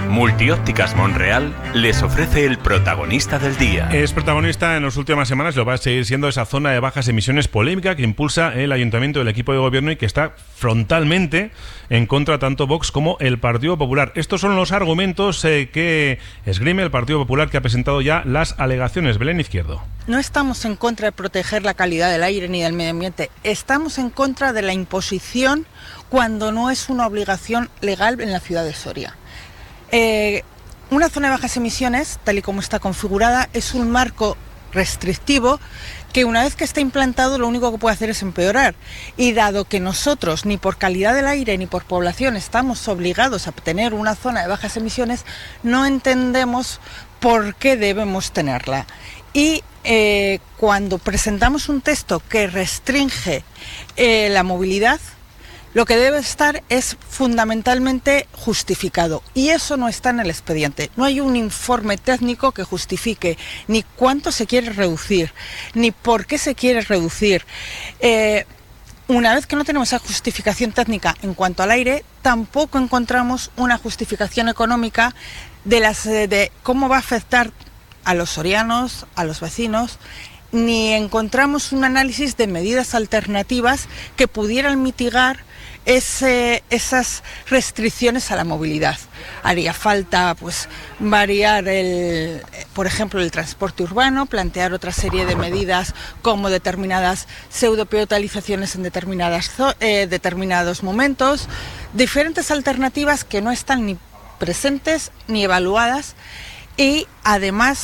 Multiópticas Monreal les ofrece el protagonista del día. Es protagonista en las últimas semanas, lo va a seguir siendo esa zona de bajas emisiones polémica que impulsa el Ayuntamiento del equipo de gobierno y que está frontalmente en contra tanto Vox como el Partido Popular. Estos son los argumentos que esgrime el Partido Popular, que ha presentado ya las alegaciones. Belén Izquierdo. No estamos en contra de proteger la calidad del aire ni del medio ambiente. Estamos en contra de la imposición cuando no es una obligación legal en la ciudad de Soria. Una zona de bajas emisiones, tal y como está configurada, es un marco restrictivo que una vez que está implantado lo único que puede hacer es empeorar. Y dado que nosotros ni por calidad del aire ni por población estamos obligados a tener una zona de bajas emisiones, no entendemos por qué debemos tenerla. Y cuando presentamos un texto que restringe la movilidad, lo que debe estar es fundamentalmente justificado, y eso no está en el expediente. No hay un informe técnico que justifique ni cuánto se quiere reducir, ni por qué se quiere reducir. Una vez que no tenemos esa justificación técnica en cuanto al aire, tampoco encontramos una justificación económica de cómo va a afectar a los sorianos, a los vecinos, ni encontramos un análisis de medidas alternativas que pudieran mitigar esas restricciones a la movilidad. Haría falta variar por ejemplo, el transporte urbano, plantear otra serie de medidas como determinadas pseudopeatonalizaciones en determinados momentos, diferentes alternativas que no están ni presentes ni evaluadas. Y además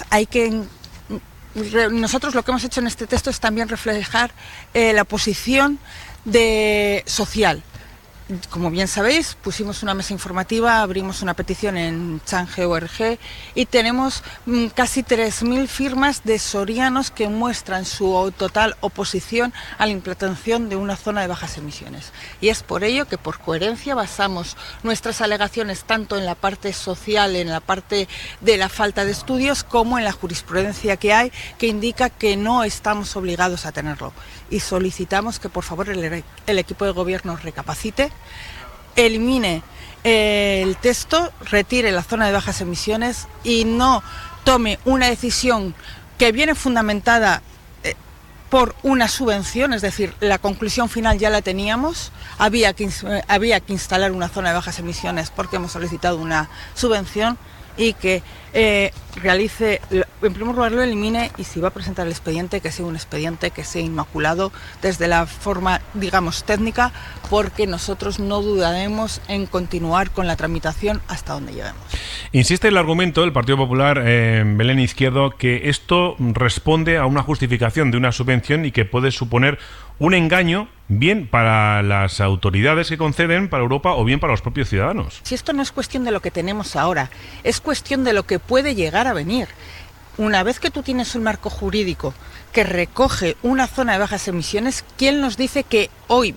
nosotros lo que hemos hecho en este texto es también reflejar la posición social. Como bien sabéis, pusimos una mesa informativa, abrimos una petición en Change.org y tenemos casi 3.000 firmas de sorianos que muestran su total oposición a la implantación de una zona de bajas emisiones. Y es por ello que, por coherencia, basamos nuestras alegaciones tanto en la parte social, en la parte de la falta de estudios, como en la jurisprudencia que hay, que indica que no estamos obligados a tenerlo. Y solicitamos que, por favor, el equipo de gobierno recapacite, elimine el texto, retire la zona de bajas emisiones y no tome una decisión que viene fundamentada por una subvención. Es decir, la conclusión final ya la teníamos, había que instalar una zona de bajas emisiones porque hemos solicitado una subvención, y que realice, en primer lugar lo elimine, y si va a presentar el expediente, que sea un expediente que sea inmaculado desde la forma, digamos, técnica, porque nosotros no dudaremos en continuar con la tramitación hasta donde lleguemos. Insiste el argumento del Partido Popular, Belén Izquierdo, que esto responde a una justificación de una subvención y que puede suponer un engaño, bien para las autoridades que conceden, para Europa, o bien para los propios ciudadanos. Si esto no es cuestión de lo que tenemos ahora, es cuestión de lo que puede llegar a venir. Una vez que tú tienes un marco jurídico que recoge una zona de bajas emisiones, ¿quién nos dice que hoy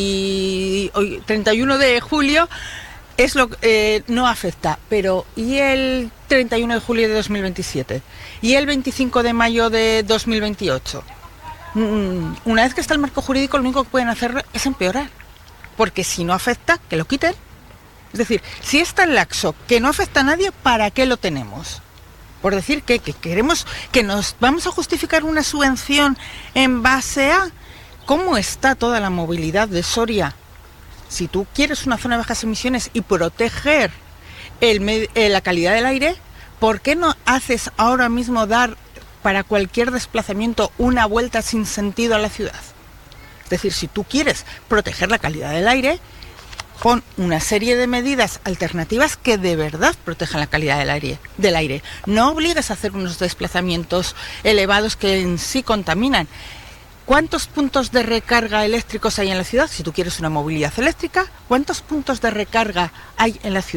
31 de julio, no afecta? Pero ¿y el 31 de julio de 2027? ¿Y el 25 de mayo de 2028? Una vez que está el marco jurídico, lo único que pueden hacer es empeorar, porque si no afecta, que lo quiten. Es decir, si es tan laxo que no afecta a nadie, ¿para qué lo tenemos? Por decir que queremos, que nos vamos a justificar una subvención en base a cómo está toda la movilidad de Soria. Si tú quieres una zona de bajas emisiones y proteger la calidad del aire, ¿por qué no haces ahora mismo dar para cualquier desplazamiento una vuelta sin sentido a la ciudad? Es decir, si tú quieres proteger la calidad del aire, pon una serie de medidas alternativas que de verdad protejan la calidad del aire. No obligues a hacer unos desplazamientos elevados que en sí contaminan. ¿Cuántos puntos de recarga eléctricos hay en la ciudad? Si tú quieres una movilidad eléctrica, ¿cuántos puntos de recarga hay en la ciudad?